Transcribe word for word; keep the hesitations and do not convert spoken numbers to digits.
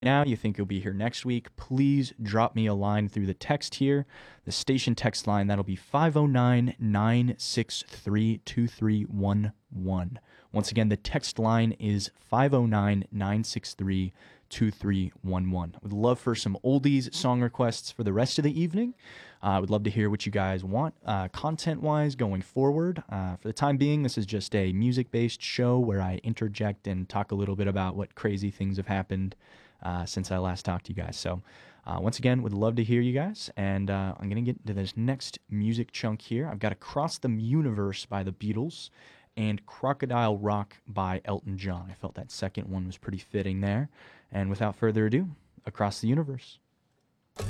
now, you think you'll be here next week, please drop me a line through the text here. The station text line, that'll be five oh nine, nine six three, two three one one. Once again, the text line is five oh nine, nine six three, two three one one. Would love for some oldies song requests for the rest of the evening. I uh, would love to hear what you guys want uh, content-wise going forward. Uh, for the time being, this is just a music-based show where I interject and talk a little bit about what crazy things have happened uh, since I last talked to you guys. So uh, once again, would love to hear you guys, and uh, I'm going to get into this next music chunk here. I've got Across the Universe by the Beatles and Crocodile Rock by Elton John. I felt that second one was pretty fitting there. And without further ado, Across the Universe.